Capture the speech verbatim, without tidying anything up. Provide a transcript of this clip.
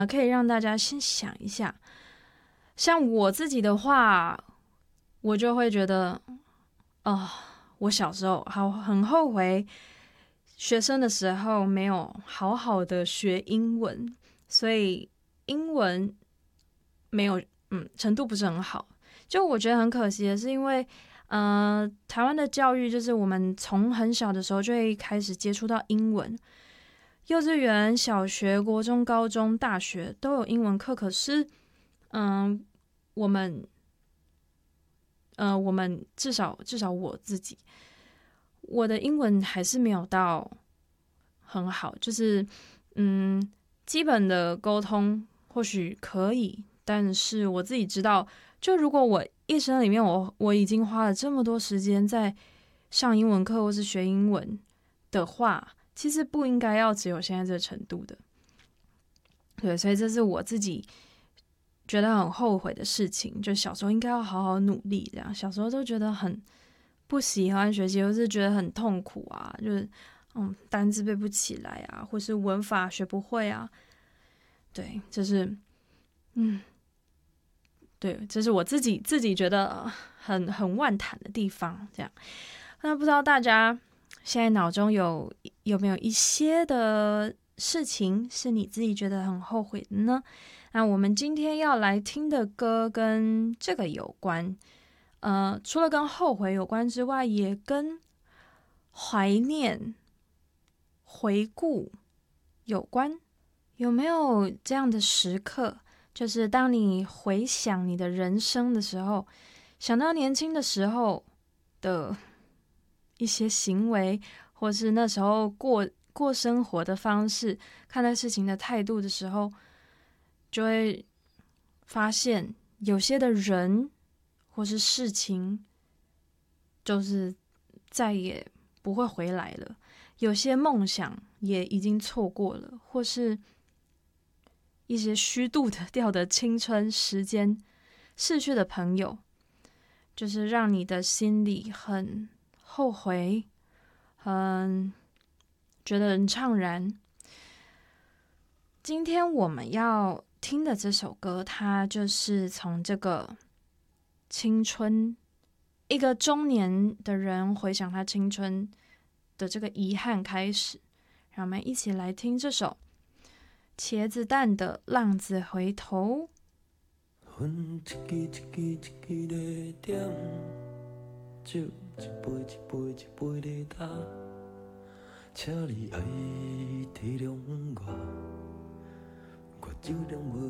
可以让大家先想一下。像我自己的话，我就会觉得，哦、呃，我小时候好很后悔，学生的时候没有好好的学英文，所以英文没有，嗯，程度不是很好。就我觉得很可惜的是，因为，呃，台湾的教育就是我们从很小的时候就会开始接触到英文，幼稚园、小学、国中、高中、大学都有英文课，可是，嗯，我们，呃，我们至少至少我自己，我的英文还是没有到很好，就是嗯，基本的沟通或许可以，但是我自己知道，就如果我一生里面我我已经花了这么多时间在上英文课或是学英文的话，其实不应该要只有现在这个程度的。对，所以这是我自己觉得很后悔的事情，就小时候应该要好好努力，这样小时候都觉得很不喜欢学习，或是觉得很痛苦啊，就是嗯单字背不起来啊，或是文法学不会啊，对，就是嗯对，这是我自己自己觉得很很万谈的地方，这样。那不知道大家现在脑中有有没有一些的事情是你自己觉得很后悔的呢？那我们今天要来听的歌跟这个有关，呃，除了跟后悔有关之外，也跟怀念、回顾有关。有没有这样的时刻，就是当你回想你的人生的时候，想到年轻的时候的一些行为，或是那时候过过生活的方式，看待事情的态度的时候，就会发现有些的人或是事情，就是再也不会回来了。有些梦想也已经错过了，或是一些虚度的掉的青春时间，逝去的朋友，就是让你的心里很后悔，很觉得很怅然。今天我们要听的这首歌，它就是从这个青春，一个中年的人回想他青春的这个遗憾开始，让我们一起来听这首茄子蛋的《浪子回头》。 云一支一支一支在点，酒一杯一杯一杯在干，请你爱体谅我，我酒量无